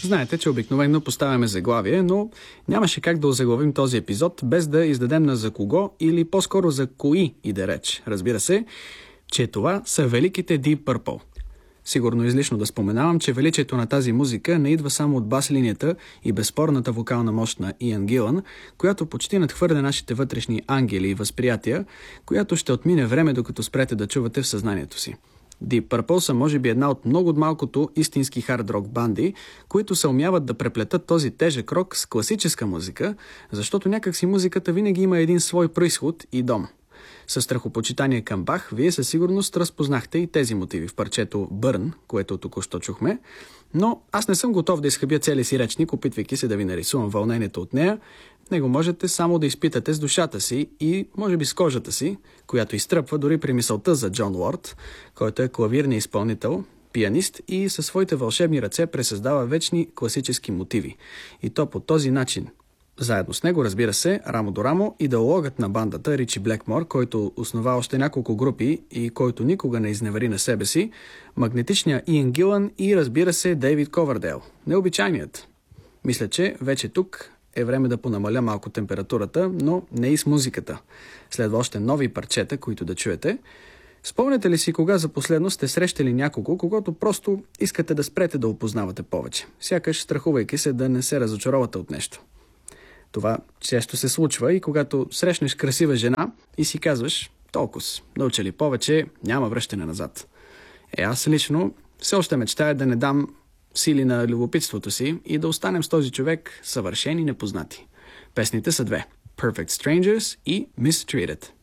Знаете, че обикновено поставяме заглавие, но нямаше как да озаглавим този епизод без да издадем на за кого или по-скоро за кои иде реч. Разбира се, че това са великите Deep Purple. Сигурно излишно да споменавам, че величието на тази музика не идва само от бас-линията и безспорната вокална мощ на Иан Гилън, която почти надхвърля нашите вътрешни ангели и възприятия, която ще отмине време, докато спрете да чувате в съзнанието си. Deep Purple са може би една от много от малкото истински хард-рок банди, които се умяват да преплетат този тежък рок с класическа музика, защото някакси музиката винаги има един свой произход и дом. Със страхопочитание към Бах, вие със сигурност разпознахте и тези мотиви в парчето Burn, което току-що чухме, но аз не съм готов да изхъбя целия си речник, опитвайки се да ви нарисувам вълнението от нея. Него можете само да изпитате с душата си и може би с кожата си, която изтръпва дори при мисълта за Джон Уорд, който е клавирният изпълнител, пианист и със своите вълшебни ръце пресъздава вечни класически мотиви. И то по този начин. Заедно с него, разбира се, рамо до рамо, идеологът на бандата Ричи Блекмор, който основа още няколко групи и който никога не изневери на себе си, магнетичният Иан Гилън и, разбира се, Дейвид Ковърдейл. Необичайният. Мисля, че вече тук е време да понамаля малко температурата, но не и с музиката. Следва още нови парчета, които да чуете. Спомняте ли си кога за последно сте срещали някого, когато просто искате да спрете да опознавате повече, сякаш страхувайки се да не се разочаровате от нещо? Това често се случва и когато срещнеш красива жена и си казваш толкова, науча ли повече, няма връщане назад. Аз лично все още мечтая да не дам сили на любопитството си и да останем с този човек съвършени непознати. Песните са две: Perfect Strangers и Mistreated.